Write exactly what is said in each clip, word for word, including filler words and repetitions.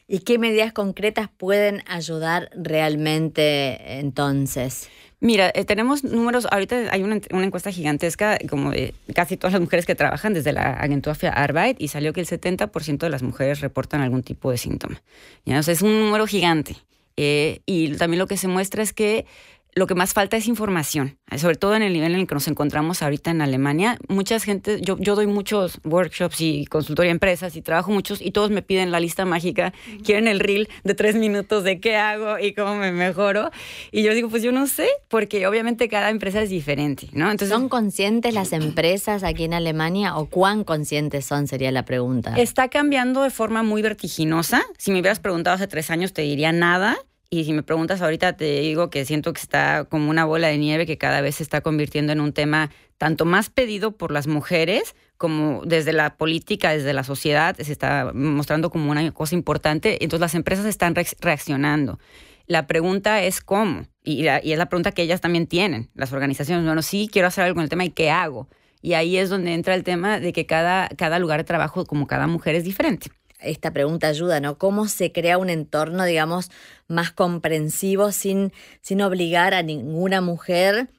¿Y qué medidas concretas pueden ayudar realmente entonces? Mira, eh, tenemos números, ahorita hay una, una encuesta gigantesca como de casi todas las mujeres que trabajan desde la agencia für Arbeit y salió que el setenta por ciento de las mujeres reportan algún tipo de síntoma. ¿Ya? O sea, es un número gigante. Eh, y también lo que se muestra es que lo que más falta es información, sobre todo en el nivel en el que nos encontramos ahorita en Alemania. Mucha gente, yo, yo doy muchos workshops y consultoría a empresas y trabajo muchos y todos me piden la lista mágica, uh-huh. quieren el reel de tres minutos de qué hago y cómo me mejoro. Y yo digo, pues yo no sé, porque obviamente cada empresa es diferente, ¿no? Entonces, ¿son conscientes las empresas aquí en Alemania o cuán conscientes son, sería la pregunta? Está cambiando de forma muy vertiginosa. Si me hubieras preguntado hace tres años te diría nada. Y si me preguntas ahorita, te digo que siento que está como una bola de nieve que cada vez se está convirtiendo en un tema tanto más pedido por las mujeres como desde la política, desde la sociedad, se está mostrando como una cosa importante. Entonces las empresas están re- reaccionando. La pregunta es cómo. Y, la, y es la pregunta que ellas también tienen, las organizaciones. Bueno, sí, quiero hacer algo con el tema, ¿y qué hago? Y ahí es donde entra el tema de que cada, cada lugar de trabajo, como cada mujer, es diferente. Esta pregunta ayuda, ¿no? ¿Cómo se crea un entorno, digamos, más comprensivo sin, sin obligar a ninguna mujer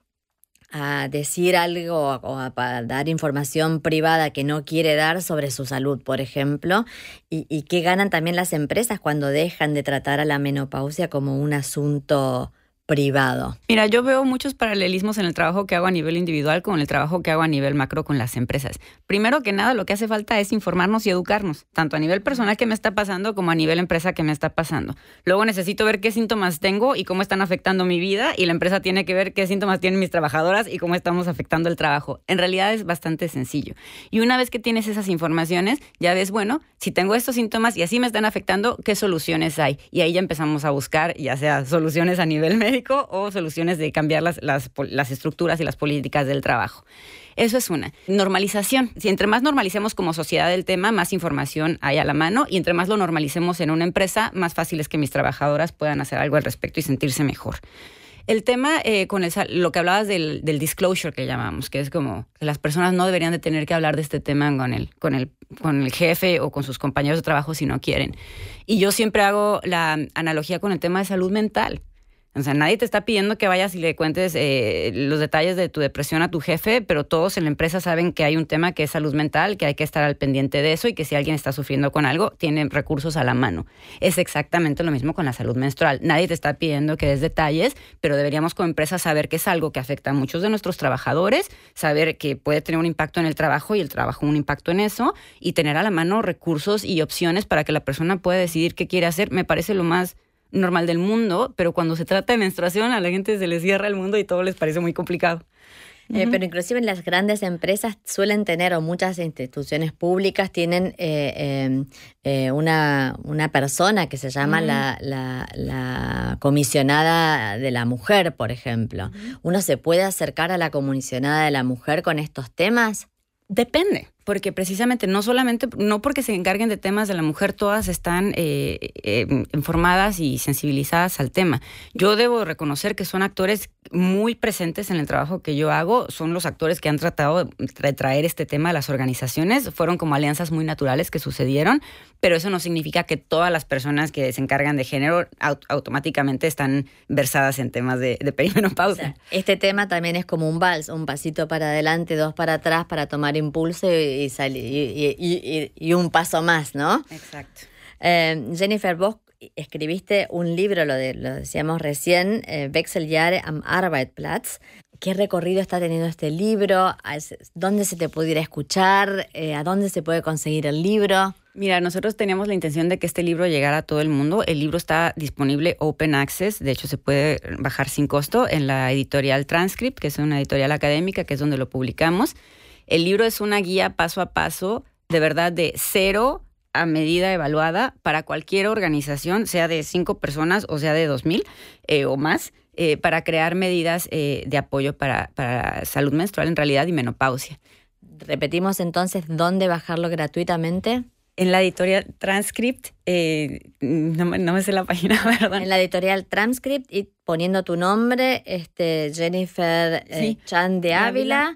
a decir algo o a, a dar información privada que no quiere dar sobre su salud, por ejemplo? Y, y qué ganan también las empresas cuando dejan de tratar a la menopausia como un asunto privado. Mira, yo veo muchos paralelismos en el trabajo que hago a nivel individual con el trabajo que hago a nivel macro con las empresas. Primero que nada, lo que hace falta es informarnos y educarnos, tanto a nivel personal que me está pasando como a nivel empresa que me está pasando. Luego necesito ver qué síntomas tengo y cómo están afectando mi vida, y la empresa tiene que ver qué síntomas tienen mis trabajadoras y cómo estamos afectando el trabajo. En realidad es bastante sencillo. Y una vez que tienes esas informaciones, ya ves, bueno, si tengo estos síntomas y así me están afectando, ¿qué soluciones hay? Y ahí ya empezamos a buscar, ya sea soluciones a nivel médico o soluciones de cambiar las, las, las estructuras y las políticas del trabajo. Eso es una. Normalización. Si entre más normalicemos como sociedad el tema, más información hay a la mano, y entre más lo normalicemos en una empresa, más fácil es que mis trabajadoras puedan hacer algo al respecto y sentirse mejor. El tema eh, con el, lo que hablabas del, del disclosure que llamamos, que es como que las personas no deberían de tener que hablar de este tema con el, con el, con el jefe o con sus compañeros de trabajo si no quieren. Y yo siempre hago la analogía con el tema de salud mental. O sea, nadie te está pidiendo que vayas y le cuentes eh, los detalles de tu depresión a tu jefe, pero todos en la empresa saben que hay un tema que es salud mental, que hay que estar al pendiente de eso y que si alguien está sufriendo con algo, tienen recursos a la mano. Es exactamente lo mismo con la salud menstrual. Nadie te está pidiendo que des detalles, pero deberíamos como empresa saber que es algo que afecta a muchos de nuestros trabajadores, saber que puede tener un impacto en el trabajo y el trabajo un impacto en eso, y tener a la mano recursos y opciones para que la persona pueda decidir qué quiere hacer. Me parece lo más normal del mundo, pero cuando se trata de menstruación a la gente se les cierra el mundo y todo les parece muy complicado. Eh, uh-huh. Pero inclusive en las grandes empresas suelen tener, o muchas instituciones públicas tienen eh, eh, eh, una, una persona que se llama uh-huh. la, la, la comisionada de la mujer, por ejemplo. Uh-huh. ¿Uno se puede acercar a la comisionada de la mujer con estos temas? Depende, porque precisamente no solamente, no porque se encarguen de temas de la mujer, todas están eh, eh, informadas y sensibilizadas al tema. Yo debo reconocer que son actores muy presentes en el trabajo que yo hago, son los actores que han tratado de traer este tema a las organizaciones, fueron como alianzas muy naturales que sucedieron, pero eso no significa que todas las personas que se encargan de género aut- automáticamente están versadas en temas de, de perimenopausia. O sea, este tema también es como un vals, un pasito para adelante, dos para atrás para tomar impulso y, y, salir, y, y, y, y un paso más, ¿no? Exacto. Eh, Jennifer, vos escribiste un libro, lo, de, lo decíamos recién, eh, Wechseljahre am Arbeitsplatz. ¿Qué recorrido está teniendo este libro? ¿Dónde se te pudiera escuchar? Eh, ¿A dónde se puede conseguir el libro? Mira, nosotros teníamos la intención de que este libro llegara a todo el mundo. El libro está disponible Open Access, de hecho se puede bajar sin costo en la editorial Transcript, que es una editorial académica, que es donde lo publicamos. El libro es una guía paso a paso, de verdad, de cero a medida evaluada para cualquier organización, sea de cinco personas o sea de dos mil eh, o más, eh, para crear medidas eh, de apoyo para, para salud menstrual en realidad y menopausia. Repetimos entonces, ¿dónde bajarlo gratuitamente? En la editorial Transcript, eh, no, no me sé la página, ¿verdad? En la editorial Transcript y poniendo tu nombre, este Jennifer eh, sí. Chan de Ávila,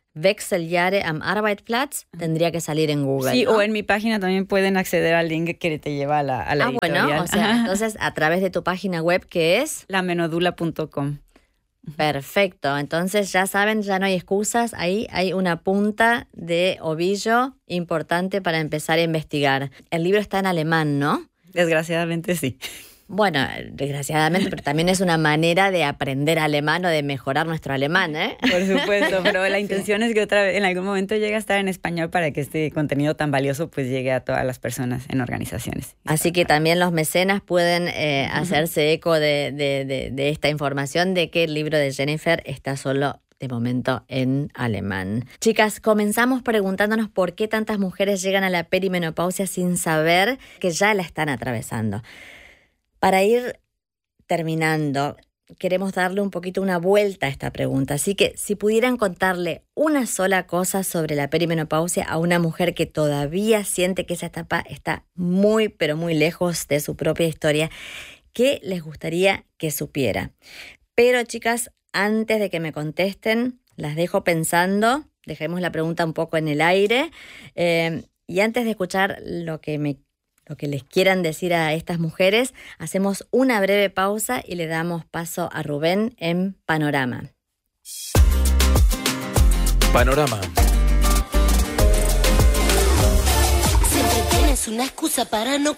Wechseljahre am Arbeitsplatz, tendría que salir en Google. Sí, ¿no? O en mi página también pueden acceder al link que te lleva a la, a la ah, editorial. bueno, o sea, entonces a través de tu página web, que es la menodula punto com. Perfecto, entonces ya saben, ya no hay excusas, ahí hay una punta de ovillo importante para empezar a investigar. El libro está en alemán, ¿no? Desgraciadamente sí. Bueno, desgraciadamente, pero también es una manera de aprender alemán o de mejorar nuestro alemán, ¿eh? Por supuesto, pero la intención es que otra vez, en algún momento llegue a estar en español para que este contenido tan valioso pues llegue a todas las personas en organizaciones. Así que también los mecenas pueden eh, hacerse eco de, de, de, de esta información de que el libro de Jennifer está solo de momento en alemán. Chicas, comenzamos preguntándonos por qué tantas mujeres llegan a la perimenopausia sin saber que ya la están atravesando. Para ir terminando, queremos darle un poquito una vuelta a esta pregunta. Así que si pudieran contarle una sola cosa sobre la perimenopausia a una mujer que todavía siente que esa etapa está muy, pero muy lejos de su propia historia, ¿qué les gustaría que supiera? Pero, chicas, antes de que me contesten, las dejo pensando, dejemos la pregunta un poco en el aire, eh, y antes de escuchar lo que me Lo que les quieran decir a estas mujeres, hacemos una breve pausa y le damos paso a Rubén en Panorama. Panorama. Siempre tienes una excusa para no